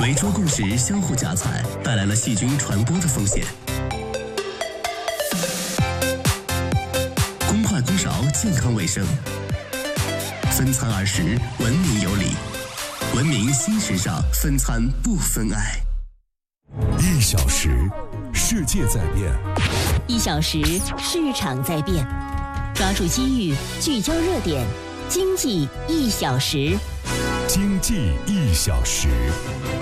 围桌共食，相互夹菜，带来了细菌传播的风险。公筷公勺，健康卫生。分餐20，文明有礼。文明新时尚，分餐不分爱。 1小时，世界在变； 1小时，市场在变。抓住机遇，聚焦热点，经济1小时。 经济1小时。